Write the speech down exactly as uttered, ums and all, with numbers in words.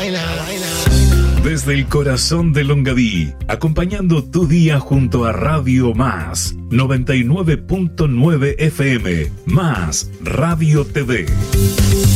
Desde el corazón de Longaví, acompañando tu día junto a Radio Más, noventa y nueve punto nueve F M, Más Radio T V.